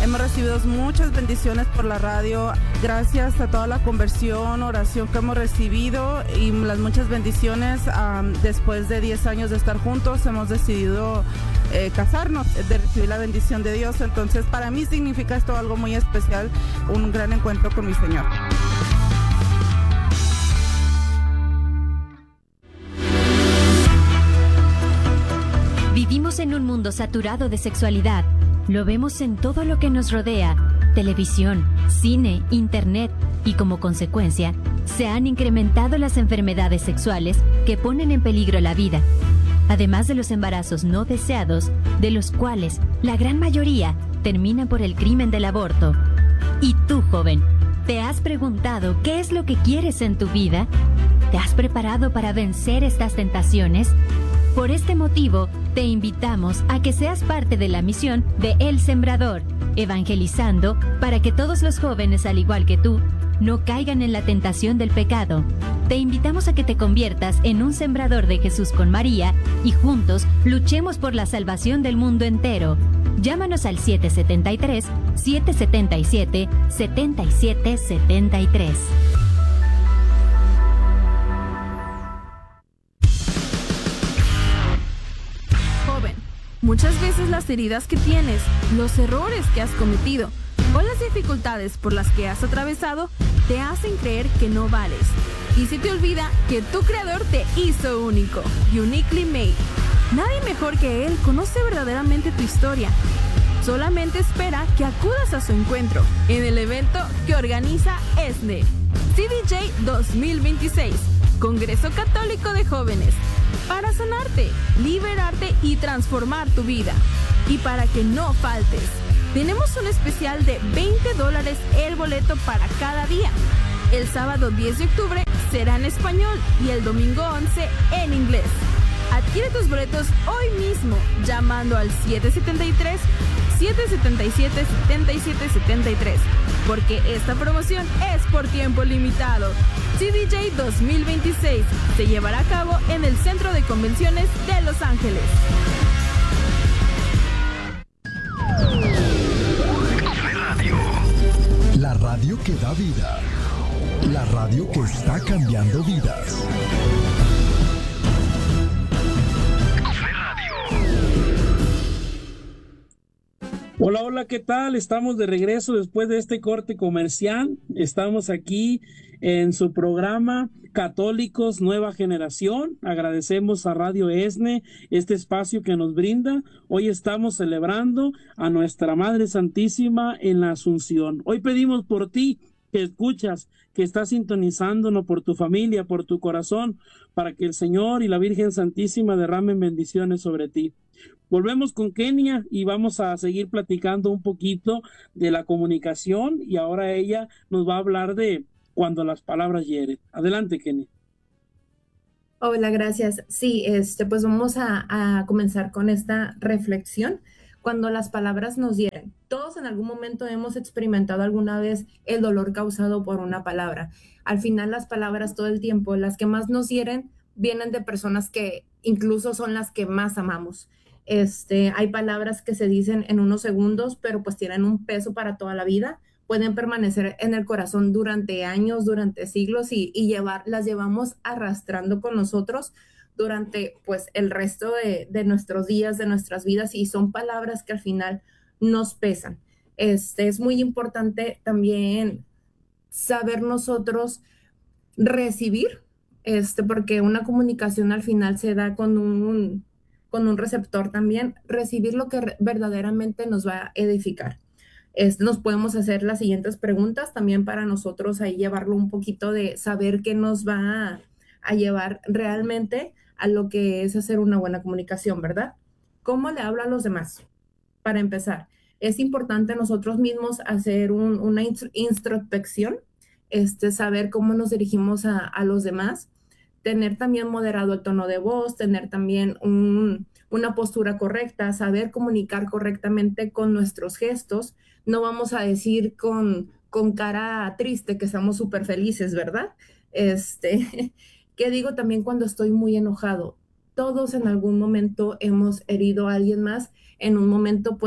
Hemos recibido muchas bendiciones por la radio, gracias a toda la conversión, oración que hemos recibido y las muchas bendiciones. Después de 10 años de estar juntos, hemos decidido casarnos, de recibir la bendición de Dios. Entonces, para mí significa esto algo muy especial, un gran encuentro con mi Señor. Vivimos en un mundo saturado de sexualidad. Lo vemos en todo lo que nos rodea: televisión, cine, internet, y como consecuencia, se han incrementado las enfermedades sexuales que ponen en peligro la vida. Además de los embarazos no deseados, de los cuales la gran mayoría terminan por el crimen del aborto. ¿Y tú, joven, te has preguntado qué es lo que quieres en tu vida? ¿Te has preparado para vencer estas tentaciones? Por este motivo, te invitamos a que seas parte de la misión de El Sembrador, evangelizando para que todos los jóvenes, al igual que tú, no caigan en la tentación del pecado. Te invitamos a que te conviertas en un sembrador de Jesús con María y juntos luchemos por la salvación del mundo entero. Llámanos al 773-777-7773. Muchas veces las heridas que tienes, los errores que has cometido o las dificultades por las que has atravesado te hacen creer que no vales. Y se te olvida que tu creador te hizo único, uniquely made. Nadie mejor que él conoce verdaderamente tu historia. Solamente espera que acudas a su encuentro en el evento que organiza ESNE, CDJ 2026, Congreso Católico de Jóvenes, para sanarte, liberarte y transformar tu vida. Y para que no faltes, tenemos un especial de $20 el boleto para cada día. El sábado 10 de octubre será en español y el domingo 11 en inglés. Adquiere tus boletos hoy mismo llamando al 777-777-7773, porque esta promoción es por tiempo limitado. CDJ 2026 se llevará a cabo en el Centro de Convenciones de Los Ángeles. La radio que da vida. La radio que está cambiando vidas. Hola, hola, ¿qué tal? Estamos de regreso después de este corte comercial. Estamos aquí en su programa Católicos Nueva Generación. Agradecemos a Radio ESNE este espacio que nos brinda. Hoy estamos celebrando a nuestra Madre Santísima en la Asunción. Hoy pedimos por ti que escuchas, que estás sintonizándonos, por tu familia, por tu corazón, para que el Señor y la Virgen Santísima derramen bendiciones sobre ti. Volvemos con Kenia y vamos a seguir platicando un poquito de la comunicación, y ahora ella nos va a hablar de cuando las palabras hieren. Adelante, Kenia. Hola, gracias. Sí, pues vamos a comenzar con esta reflexión. Cuando las palabras nos hieren, todos en algún momento hemos experimentado alguna vez el dolor causado por una palabra. Al final, las palabras todo el tiempo, las que más nos hieren, vienen de personas que incluso son las que más amamos. Hay palabras que se dicen en unos segundos, pero pues tienen un peso para toda la vida. Pueden permanecer en el corazón durante años, durante siglos y las llevamos arrastrando con nosotros durante pues el resto de nuestros días, de nuestras vidas, y son palabras que al final nos pesan. Es muy importante también saber nosotros recibir, porque una comunicación al final se da con un receptor también, recibir lo que verdaderamente nos va a edificar. Nos podemos hacer las siguientes preguntas también para nosotros ahí llevarlo un poquito de saber qué nos va a llevar realmente a lo que es hacer una buena comunicación, ¿verdad? ¿Cómo le hablo a los demás? Para empezar, es importante nosotros mismos hacer una introspección, saber cómo nos dirigimos a los demás, tener también moderado el tono de voz, tener también una postura correcta, saber comunicar correctamente con nuestros gestos. No vamos a decir con cara triste que estamos súper felices, ¿verdad? ¿Qué digo también cuando estoy muy enojado? Todos en algún momento hemos herido a alguien más, en un momento pues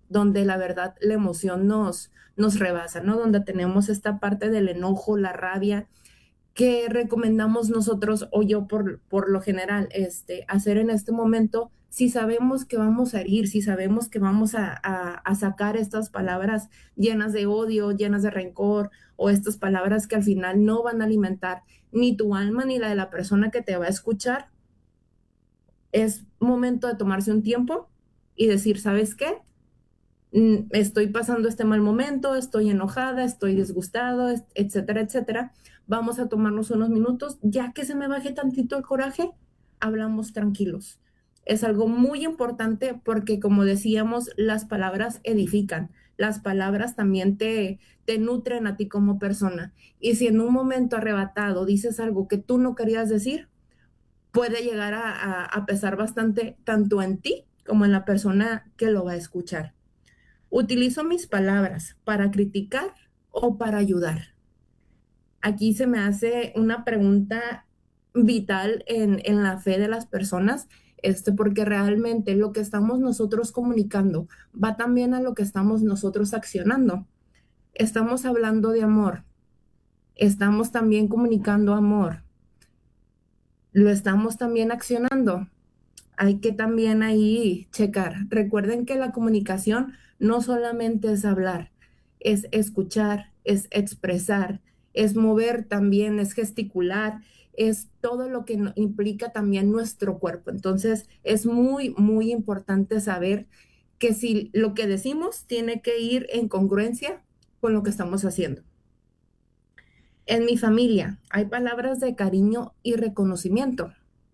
donde la verdad la emoción nos rebasa, ¿no? Donde tenemos esta parte del enojo, la rabia, que recomendamos nosotros o yo por lo general hacer en este momento si sabemos que vamos a herir, si sabemos que vamos a sacar estas palabras llenas de odio, llenas de rencor o estas palabras que al final no van a alimentar ni tu alma ni la de la persona que te va a escuchar. Es momento de tomarse un tiempo y decir, ¿sabes qué? Estoy pasando este mal momento, estoy enojada, estoy disgustado, etcétera, etcétera. Vamos a tomarnos unos minutos, ya que se me baje tantito el coraje, hablamos tranquilos. Es algo muy importante porque, como decíamos, las palabras edifican, las palabras también te nutren a ti como persona. Y si en un momento arrebatado dices algo que tú no querías decir, puede llegar a pesar bastante tanto en ti como en la persona que lo va a escuchar. ¿Utilizo mis palabras para criticar o para ayudar? Aquí se me hace una pregunta vital en la fe de las personas, porque realmente lo que estamos nosotros comunicando va también a lo que estamos nosotros accionando. Estamos hablando de amor, estamos también comunicando amor, lo estamos también accionando. Hay que también ahí checar. Recuerden que la comunicación no solamente es hablar, es escuchar, es expresar, es mover también, es gesticular, es todo lo que implica también nuestro cuerpo. Entonces, es muy, muy importante saber que si lo que decimos tiene que ir en congruencia con lo que estamos haciendo. En mi familia hay palabras de cariño y reconocimiento.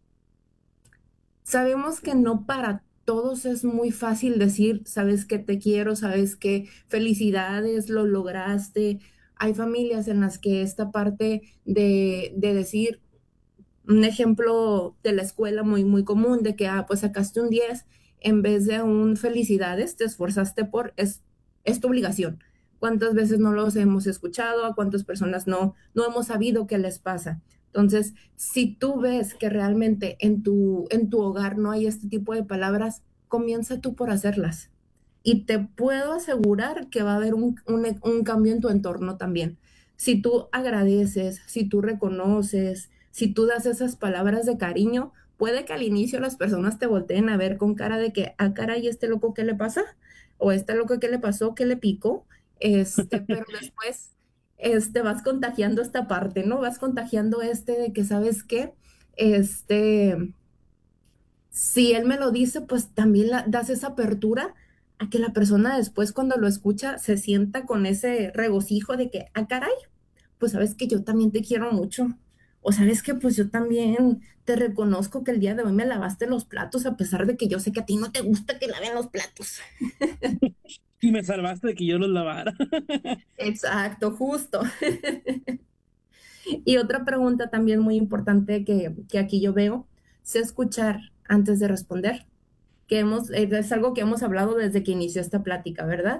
Sabemos que no para todos es muy fácil decir, sabes que te quiero, sabes que felicidades, lo lograste. Hay familias en las que esta parte de decir, un ejemplo de la escuela muy, muy común, de que, pues sacaste un 10, en vez de un felicidades, te esforzaste es tu obligación. ¿Cuántas veces no los hemos escuchado? ¿A cuántas personas no hemos sabido qué les pasa? Entonces, si tú ves que realmente en tu hogar no hay este tipo de palabras, comienza tú por hacerlas. Y te puedo asegurar que va a haber un cambio en tu entorno también. Si tú agradeces, si tú reconoces, si tú das esas palabras de cariño, puede que al inicio las personas te volteen a ver con cara de que, caray, ¿este loco qué le pasa? O este loco qué le pasó, qué le picó. Pero después vas contagiando esta parte, ¿no? Vas contagiando de que, ¿sabes qué? Si él me lo dice, pues también das esa apertura a que la persona después cuando lo escucha se sienta con ese regocijo de que, caray, pues sabes que yo también te quiero mucho. O sabes que pues yo también te reconozco que el día de hoy me lavaste los platos a pesar de que yo sé que a ti no te gusta que laven los platos. Y me salvaste de que yo los lavara. Exacto, justo. Y otra pregunta también muy importante que aquí yo veo, sé escuchar antes de responder, que es algo que hemos hablado desde que inició esta plática, ¿verdad?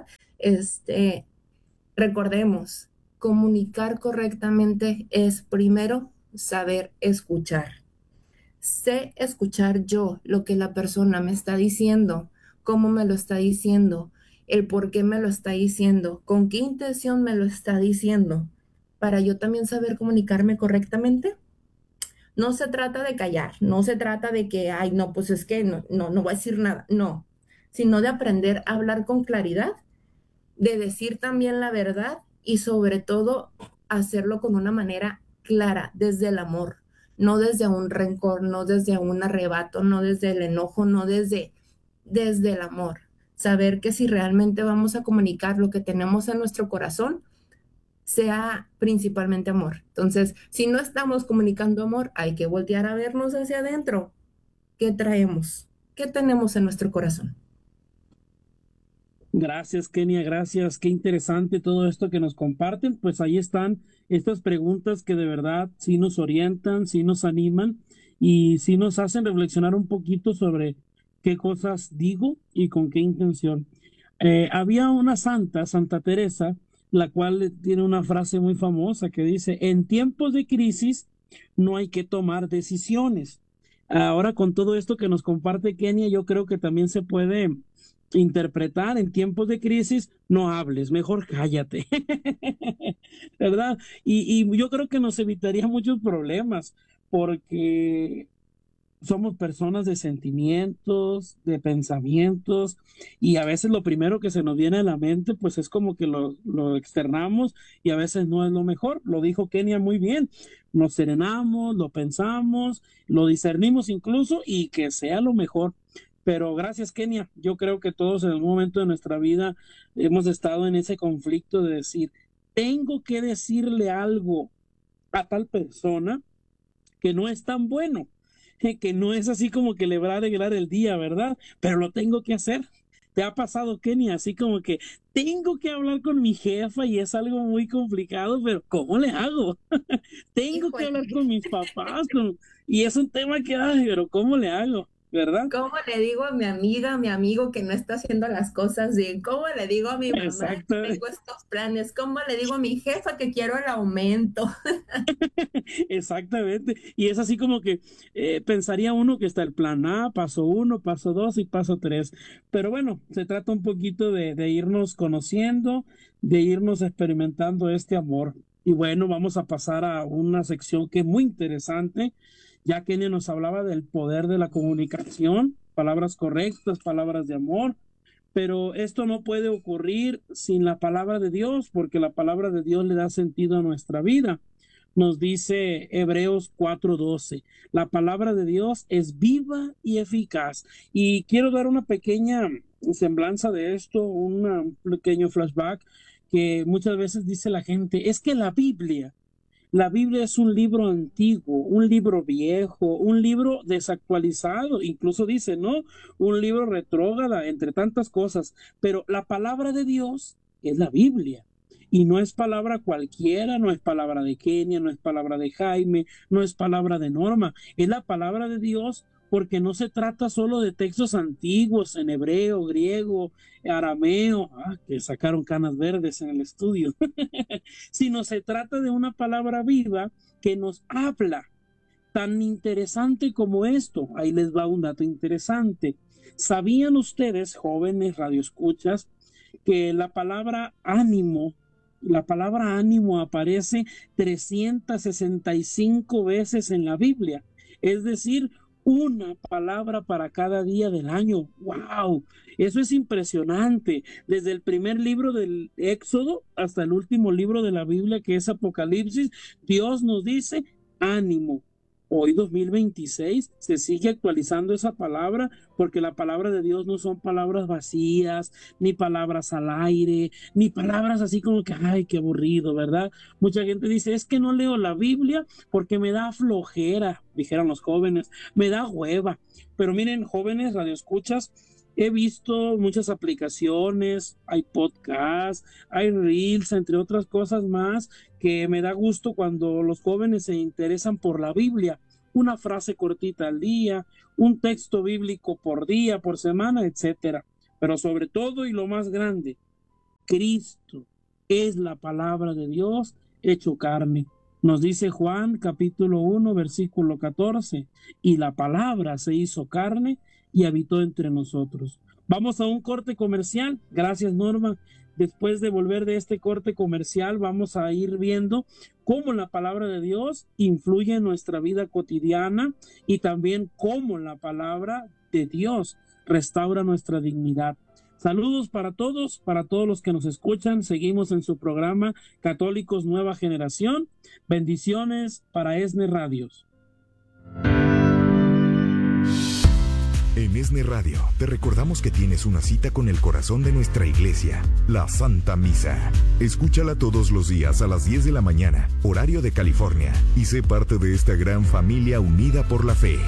Recordemos, comunicar correctamente es primero saber escuchar. Sé escuchar yo lo que la persona me está diciendo, cómo me lo está diciendo, el por qué me lo está diciendo, con qué intención me lo está diciendo, para yo también saber comunicarme correctamente. No se trata de callar, no se trata de que, no, pues es que no voy a decir nada, no, sino de aprender a hablar con claridad, de decir también la verdad y sobre todo hacerlo con una manera clara, desde el amor, no desde un rencor, no desde un arrebato, no desde el enojo, no desde el amor. Saber que si realmente vamos a comunicar lo que tenemos en nuestro corazón, sea principalmente amor. Entonces, si no estamos comunicando amor, hay que voltear a vernos hacia adentro. ¿Qué traemos? ¿Qué tenemos en nuestro corazón? Gracias, Kenia, gracias. Qué interesante todo esto que nos comparten. Pues ahí están estas preguntas que de verdad sí nos orientan, sí nos animan y sí nos hacen reflexionar un poquito sobre qué cosas digo y con qué intención. Había una santa, Santa Teresa, la cual tiene una frase muy famosa que dice, en tiempos de crisis no hay que tomar decisiones. Ahora con todo esto que nos comparte Kenia, yo creo que también se puede interpretar en tiempos de crisis, no hables, mejor cállate, ¿verdad? Y yo creo que nos evitaría muchos problemas, porque somos personas de sentimientos, de pensamientos, y a veces lo primero que se nos viene a la mente, pues es como que lo externamos, y a veces no es lo mejor. Lo dijo Kenia muy bien, nos serenamos, lo pensamos, lo discernimos incluso, y que sea lo mejor. Pero gracias, Kenia. Yo creo que todos en algún momento de nuestra vida hemos estado en ese conflicto de decir, tengo que decirle algo a tal persona que no es tan bueno, que no es así como que le va a alegrar el día, ¿verdad? Pero lo tengo que hacer. ¿Te ha pasado, Kenia? Así como que tengo que hablar con mi jefa y es algo muy complicado, pero ¿cómo le hago? Tengo que hablar con mis papás y es un tema que, ay, pero ¿cómo le hago? ¿Verdad? ¿Cómo le digo a mi amiga, a mi amigo que no está haciendo las cosas bien? ¿Cómo le digo a mi mamá que tengo estos planes? ¿Cómo le digo a mi jefa que quiero el aumento? Exactamente. Y es así como que pensaría uno que está el plan A, paso 1, paso 2 y paso 3. Pero bueno, se trata un poquito de irnos conociendo, de irnos experimentando este amor. Y bueno, vamos a pasar a una sección que es muy interesante. Ya Kenia nos hablaba del poder de la comunicación, palabras correctas, palabras de amor, pero esto no puede ocurrir sin la palabra de Dios, porque la palabra de Dios le da sentido a nuestra vida. Nos dice Hebreos 4:12, la palabra de Dios es viva y eficaz. Y quiero dar una pequeña semblanza de esto, un pequeño flashback, que muchas veces dice la gente, es que la Biblia es un libro antiguo, un libro viejo, un libro desactualizado, incluso dice, ¿no? Un libro retrógrada, entre tantas cosas, pero la palabra de Dios es la Biblia. Y no es palabra cualquiera, no es palabra de Kenia, no es palabra de Jaime, no es palabra de Norma, es la palabra de Dios, porque no se trata solo de textos antiguos en hebreo, griego, arameo, que sacaron canas verdes en el estudio, sino se trata de una palabra viva que nos habla. Tan interesante como esto, ahí les va un dato interesante. ¿Sabían ustedes, jóvenes radioescuchas, que la palabra ánimo aparece 365 veces en la Biblia? Es decir, una palabra para cada día del año. ¡Wow! Eso es impresionante. Desde el primer libro del Éxodo hasta el último libro de la Biblia, que es Apocalipsis, Dios nos dice ánimo. Hoy 2026 se sigue actualizando esa palabra, porque la palabra de Dios no son palabras vacías, ni palabras al aire, ni palabras así como que, ay, qué aburrido, ¿verdad? Mucha gente dice, es que no leo la Biblia porque me da flojera, dijeron los jóvenes, me da hueva. Pero miren, jóvenes radioescuchas, he visto muchas aplicaciones, hay podcasts, hay reels, entre otras cosas más, que me da gusto cuando los jóvenes se interesan por la Biblia. Una frase cortita al día, un texto bíblico por día, por semana, etcétera. Pero sobre todo y lo más grande, Cristo es la palabra de Dios hecho carne. Nos dice Juan capítulo 1, versículo 14, y la palabra se hizo carne y habitó entre nosotros. Vamos a un corte comercial. Gracias, Norma. Después de volver de este corte comercial, vamos a ir viendo cómo la palabra de Dios influye en nuestra vida cotidiana y también cómo la palabra de Dios restaura nuestra dignidad. Saludos para todos los que nos escuchan. Seguimos en su programa Católicos Nueva Generación. Bendiciones para ESNE Radios. En ESNE Radio te recordamos que tienes una cita con el corazón de nuestra iglesia, la Santa Misa. Escúchala todos los días a las 10 de la mañana, horario de California, y sé parte de esta gran familia unida por la fe.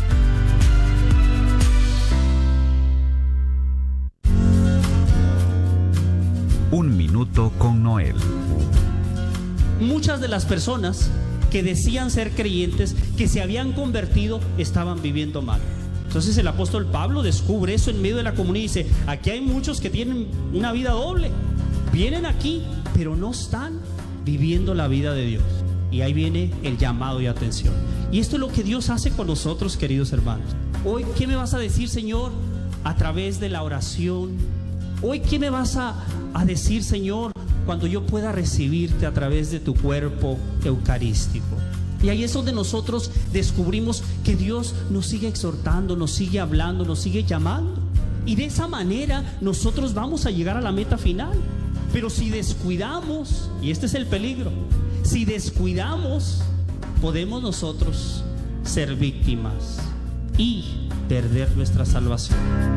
Un minuto con Noel. Muchas de las personas que decían ser creyentes, que se habían convertido, estaban viviendo mal. Entonces el apóstol Pablo descubre eso en medio de la comunidad y dice, aquí hay muchos que tienen una vida doble, vienen aquí, pero no están viviendo la vida de Dios. Y ahí viene el llamado y atención. Y esto es lo que Dios hace con nosotros, queridos hermanos. Hoy, ¿qué me vas a decir, Señor? A través de la oración, Hoy, ¿qué me vas a decir, Señor, cuando yo pueda recibirte a través de tu cuerpo eucarístico? Y ahí es donde nosotros descubrimos que Dios nos sigue exhortando, nos sigue hablando, nos sigue llamando. Y de esa manera nosotros vamos a llegar a la meta final. Pero si descuidamos, y este es el peligro, si descuidamos, podemos nosotros ser víctimas y perder nuestra salvación.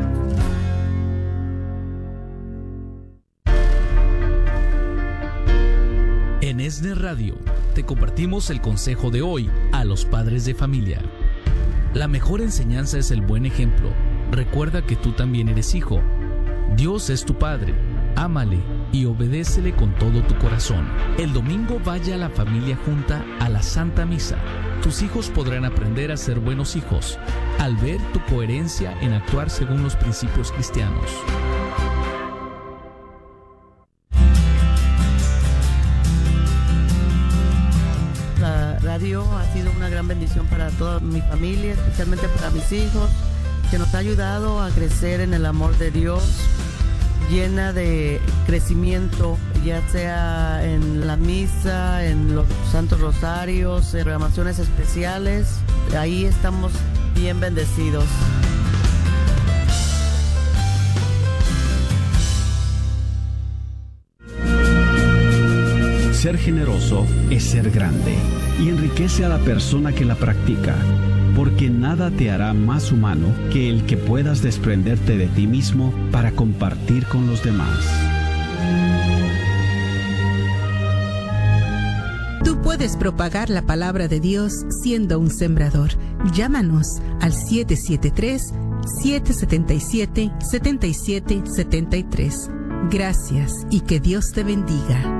En ESNE Radio te compartimos el consejo de hoy a los padres de familia. La mejor enseñanza es el buen ejemplo. Recuerda que tú también eres hijo. Dios es tu Padre. Ámale y obedécele con todo tu corazón. El domingo vaya a la familia junta a la Santa Misa. Tus hijos podrán aprender a ser buenos hijos al ver tu coherencia en actuar según los principios cristianos. La radio ha sido una gran bendición para toda mi familia, especialmente para mis hijos, que nos ha ayudado a crecer en el amor de Dios, llena de crecimiento, ya sea en la misa, en los santos rosarios, programaciones especiales. Ahí estamos bien bendecidos. Ser generoso es ser grande y enriquece a la persona que la practica, porque nada te hará más humano que el que puedas desprenderte de ti mismo para compartir con los demás. Tú puedes propagar la palabra de Dios siendo un sembrador. Llámanos al 773-777-7773. Gracias y que Dios te bendiga.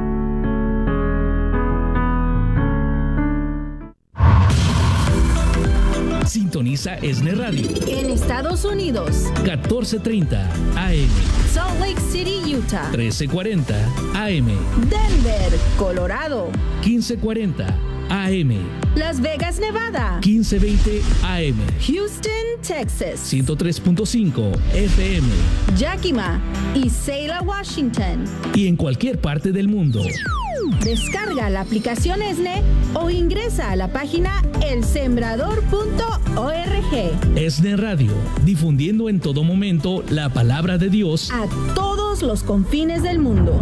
Sintoniza ESNE Radio. En Estados Unidos, 1430 AM. Salt Lake City, Utah. 1340 AM. Denver, Colorado. 1540 AM. Las Vegas, Nevada. 1520 AM. Houston, Texas. 103.5 FM. Yakima y Selah, Washington. Y en cualquier parte del mundo. Descarga la aplicación ESNE o ingresa a la página elsembrador.org. ESNE Radio, difundiendo en todo momento la palabra de Dios a todos los confines del mundo.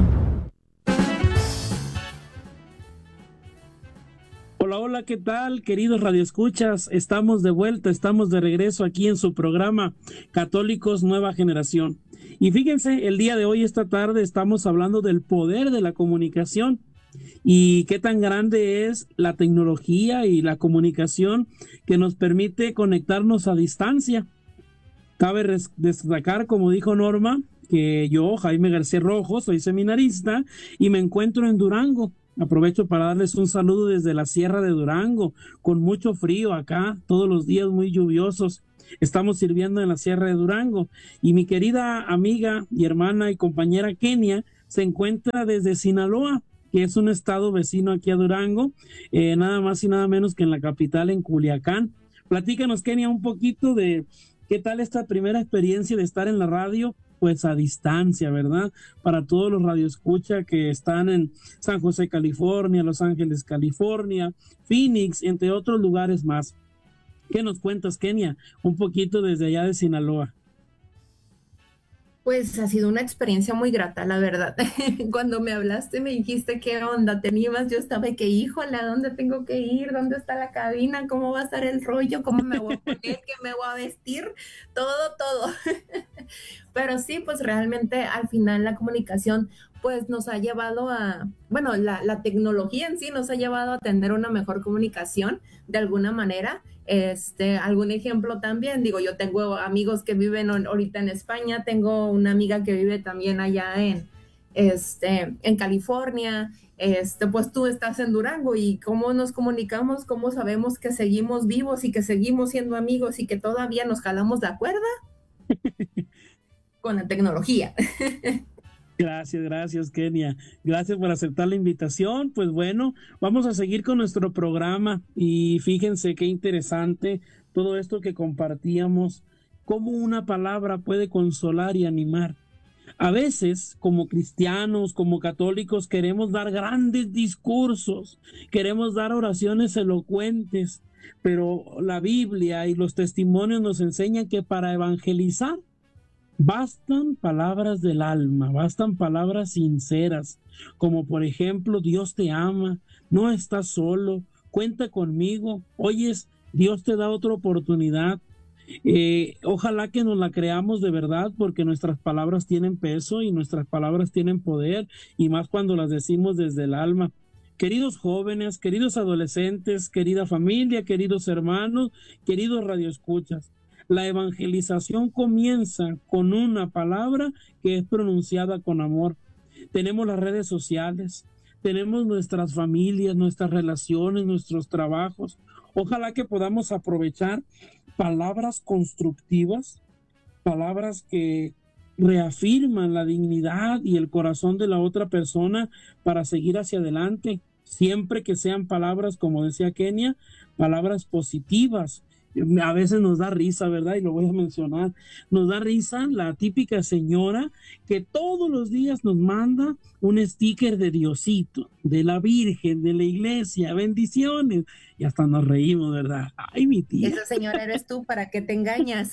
Hola, hola, ¿qué tal, queridos radioescuchas? Estamos de vuelta, estamos de regreso aquí en su programa Católicos Nueva Generación. Y fíjense, el día de hoy, esta tarde, estamos hablando del poder de la comunicación y qué tan grande es la tecnología y la comunicación que nos permite conectarnos a distancia. Cabe destacar, como dijo Norma, que yo, Jaime García Rojo, soy seminarista y me encuentro en Durango. Aprovecho para darles un saludo desde la Sierra de Durango, con mucho frío acá, todos los días muy lluviosos. Estamos sirviendo en la Sierra de Durango y mi querida amiga y hermana y compañera Kenia se encuentra desde Sinaloa, que es un estado vecino aquí a Durango, nada más y nada menos que en la capital, en Culiacán. Platícanos, Kenia, un poquito de qué tal esta primera experiencia de estar en la radio, pues a distancia, ¿verdad? Para todos los radioescuchas que están en San José, California, Los Ángeles, California, Phoenix, entre otros lugares más. ¿Qué nos cuentas, Kenia? Un poquito desde allá de Sinaloa. Pues ha sido una experiencia muy grata, la verdad. Cuando me hablaste, me dijiste qué onda, te animas, yo estaba que, híjole, ¿a dónde tengo que ir? ¿Dónde está la cabina? ¿Cómo va a estar el rollo? ¿Cómo me voy a poner? ¿Qué me voy a vestir? Todo. Pero sí, pues realmente al final la comunicación pues nos ha llevado a, bueno, la tecnología en sí nos ha llevado a tener una mejor comunicación de alguna manera. Algún ejemplo también, digo, yo tengo amigos que viven ahorita en España, tengo una amiga que vive también allá en California, pues tú estás en Durango y cómo nos comunicamos, cómo sabemos que seguimos vivos y que seguimos siendo amigos y que todavía nos jalamos la cuerda con la tecnología. Gracias, Kenia. Gracias por aceptar la invitación. Pues bueno, vamos a seguir con nuestro programa y fíjense qué interesante todo esto que compartíamos, cómo una palabra puede consolar y animar. A veces, como cristianos, como católicos, queremos dar grandes discursos, queremos dar oraciones elocuentes, pero la Biblia y los testimonios nos enseñan que para evangelizar bastan palabras del alma, bastan palabras sinceras, como por ejemplo, Dios te ama, no estás solo, cuenta conmigo, oyes, Dios te da otra oportunidad. Ojalá que nos la creamos de verdad, porque nuestras palabras tienen peso y nuestras palabras tienen poder, y más cuando las decimos desde el alma. Queridos jóvenes, queridos adolescentes, querida familia, queridos hermanos, queridos radioescuchas, la evangelización comienza con una palabra que es pronunciada con amor. Tenemos las redes sociales, tenemos nuestras familias, nuestras relaciones, nuestros trabajos. Ojalá que podamos aprovechar palabras constructivas, palabras que reafirman la dignidad y el corazón de la otra persona para seguir hacia adelante, siempre que sean palabras, como decía Kenia, palabras positivas. A veces nos da risa, ¿verdad? Y lo voy a mencionar. Nos da risa la típica señora que todos los días nos manda un sticker de Diosito, de la Virgen, de la iglesia, bendiciones. Y hasta nos reímos, ¿verdad? Ay, mi tía. Esa señora eres tú, ¿para qué te engañas?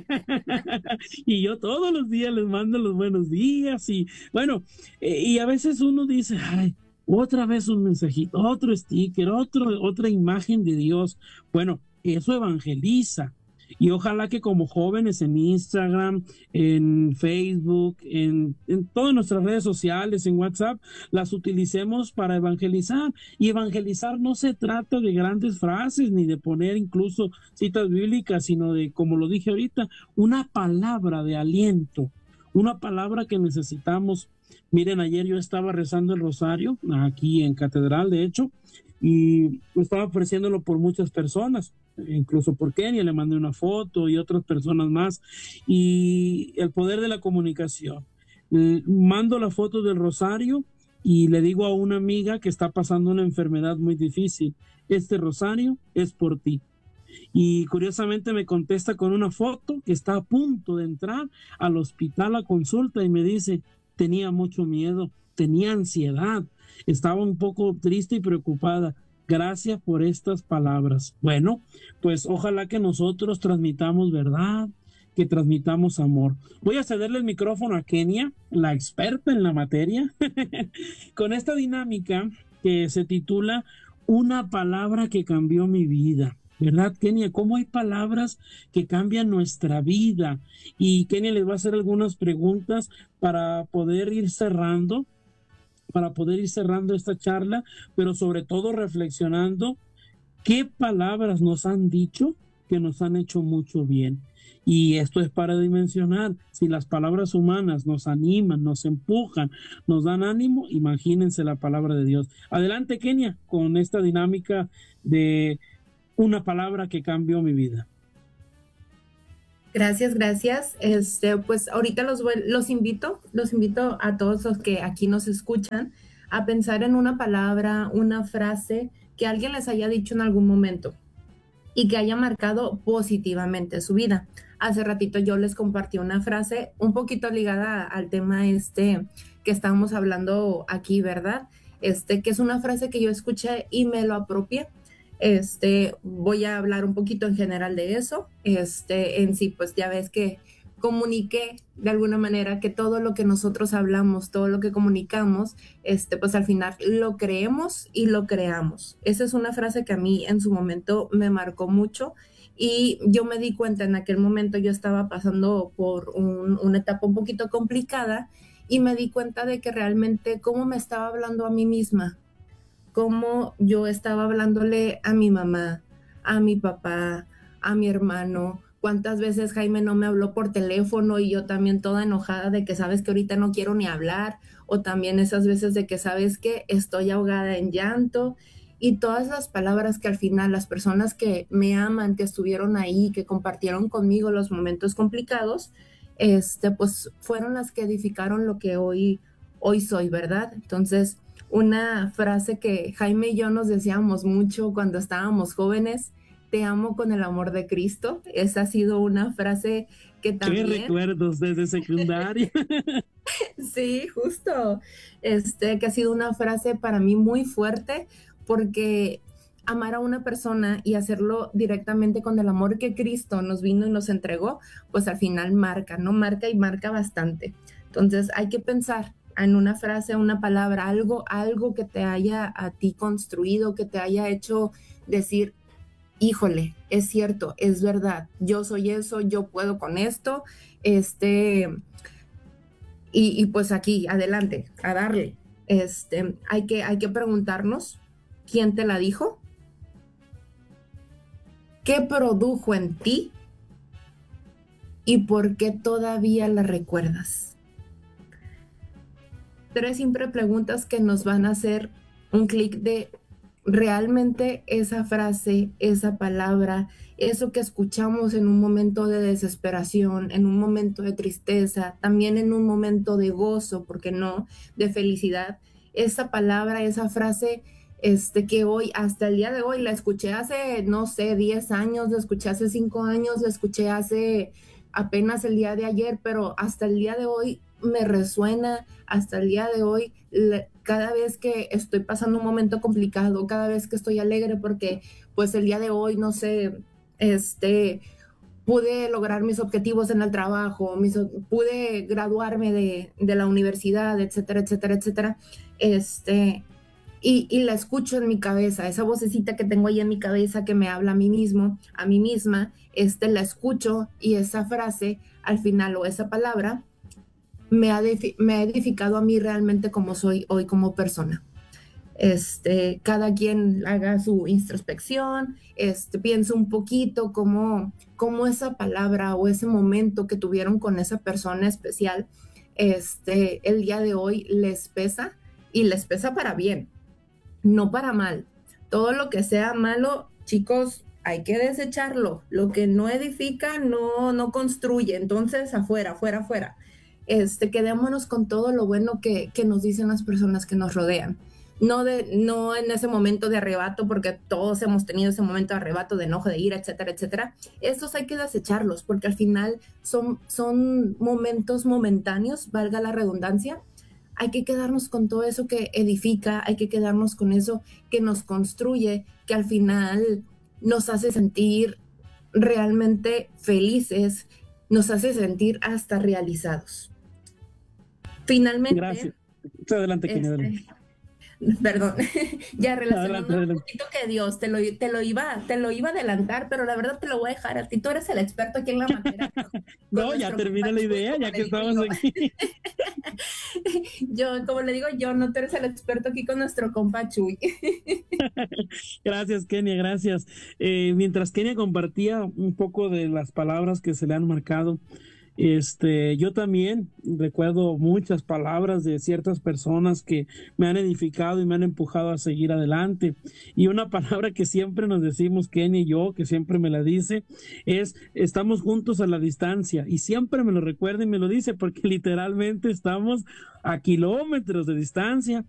Y yo todos los días les mando los buenos días. Y bueno, y a veces uno dice, ay, otra vez un mensajito, otro sticker, otra imagen de Dios. Bueno, eso evangeliza, y ojalá que como jóvenes en Instagram, en Facebook, en todas nuestras redes sociales, en WhatsApp, las utilicemos para evangelizar. Y evangelizar no se trata de grandes frases ni de poner incluso citas bíblicas, sino de, como lo dije ahorita, una palabra de aliento, una palabra que necesitamos. Miren, ayer yo estaba rezando el rosario aquí en Catedral, de hecho, y estaba ofreciéndolo por muchas personas, incluso por Kenia, le mandé una foto, y otras personas más, y el poder de la comunicación. Mando la foto del rosario y le digo a una amiga que está pasando una enfermedad muy difícil, este rosario es por ti. Y curiosamente me contesta con una foto que está a punto de entrar al hospital a consulta, y me dice, tenía mucho miedo, tenía ansiedad, estaba un poco triste y preocupada. Gracias por estas palabras. Bueno, pues ojalá que nosotros transmitamos verdad, que transmitamos amor. Voy a cederle el micrófono a Kenia, la experta en la materia, con esta dinámica que se titula Una palabra que cambió mi vida. ¿Verdad, Kenia? ¿Cómo hay palabras que cambian nuestra vida? Y Kenia les va a hacer algunas preguntas para poder ir cerrando esta charla, pero sobre todo reflexionando qué palabras nos han dicho que nos han hecho mucho bien. Y esto es para dimensionar. Si las palabras humanas nos animan, nos empujan, nos dan ánimo, imagínense la palabra de Dios. Adelante, Kenia, con esta dinámica de una palabra que cambió mi vida. Gracias. Pues ahorita los invito a todos los que aquí nos escuchan a pensar en una palabra, una frase que alguien les haya dicho en algún momento y que haya marcado positivamente su vida. Hace ratito yo les compartí una frase un poquito ligada al tema que estábamos hablando aquí, ¿verdad? Que es una frase que yo escuché y me lo apropié. Voy a hablar un poquito en general de eso. En sí, pues ya ves que comuniqué de alguna manera que todo lo que nosotros hablamos, todo lo que comunicamos, pues al final lo creemos y lo creamos. Esa es una frase que a mí en su momento me marcó mucho, y yo me di cuenta en aquel momento. Yo estaba pasando por una etapa un poquito complicada, y me di cuenta de que realmente cómo me estaba hablando a mí misma, cómo yo estaba hablándole a mi mamá, a mi papá, a mi hermano. Cuántas veces Jaime no me habló por teléfono y yo también toda enojada de que sabes que ahorita no quiero ni hablar, o también esas veces de que sabes que estoy ahogada en llanto, y todas las palabras que al final las personas que me aman, que estuvieron ahí, que compartieron conmigo los momentos complicados, pues fueron las que edificaron lo que hoy soy, ¿verdad? Entonces, una frase que Jaime y yo nos decíamos mucho cuando estábamos jóvenes te amo con el amor de Cristo. Esa ha sido una frase que también... ¿Qué recuerdos desde secundaria? Sí, justo. Que ha sido una frase para mí muy fuerte, porque amar a una persona y hacerlo directamente con el amor que Cristo nos vino y nos entregó, pues al final marca, ¿no? Marca y marca bastante. Entonces hay que pensar en una frase, una palabra, algo que te haya a ti construido, que te haya hecho decir, híjole, es cierto, es verdad, yo soy eso, yo puedo con esto, y pues aquí, adelante, a darle. Hay que preguntarnos, ¿quién te la dijo? ¿Qué produjo en ti? ¿Y por qué todavía la recuerdas? 3 simples preguntas que nos van a hacer un clic de realmente esa frase, esa palabra, eso que escuchamos en un momento de desesperación, en un momento de tristeza, también en un momento de gozo, ¿por qué no?, de felicidad. Esa palabra, esa frase, que hoy, hasta el día de hoy, la escuché hace, no sé, 10 años, la escuché hace 5 años, la escuché hace apenas el día de ayer, pero hasta el día de hoy me resuena, hasta el día de hoy, cada vez que estoy pasando un momento complicado, cada vez que estoy alegre porque pues el día de hoy, no sé, pude lograr mis objetivos en el trabajo, pude graduarme de la universidad, etcétera, etcétera, etcétera, y la escucho en mi cabeza, esa vocecita que tengo ahí en mi cabeza que me habla a mí mismo, a mí misma, la escucho, y esa frase al final, o esa palabra, me ha edificado a mí realmente como soy hoy como persona. Cada quien haga su introspección, piensa un poquito cómo esa palabra o ese momento que tuvieron con esa persona especial, el día de hoy les pesa, y les pesa para bien, no para mal. Todo lo que sea malo, chicos, hay que desecharlo. Lo que no edifica, no construye. Entonces, afuera. Quedémonos con todo lo bueno que nos dicen las personas que nos rodean. No en ese momento de arrebato, porque todos hemos tenido ese momento de arrebato, de enojo, de ira, etcétera, etcétera. Estos hay que desecharlos, porque al final son momentos momentáneos, valga la redundancia. Hay que quedarnos con todo eso que edifica, hay que quedarnos con eso que nos construye, que al final nos hace sentir realmente felices, nos hace sentir hasta realizados. Finalmente... Gracias. Adelante, Kenia, adelante. Perdón, ya relacionando adelante. Un poquito que Dios te lo iba a adelantar, pero la verdad te lo voy a dejar a ti. Tú eres el experto aquí en la materia. No, ya termina la idea, ya que estamos aquí. Yo, como le digo yo, no, tú eres el experto aquí con nuestro compa Chuy. Gracias, Kenia, gracias. Mientras Kenia compartía un poco de las palabras que se le han marcado, yo también recuerdo muchas palabras de ciertas personas que me han edificado y me han empujado a seguir adelante. Y una palabra que siempre nos decimos, Kenia y yo, que siempre me la dice, es: estamos juntos a la distancia. Y siempre me lo recuerda y me lo dice, porque literalmente estamos a kilómetros de distancia,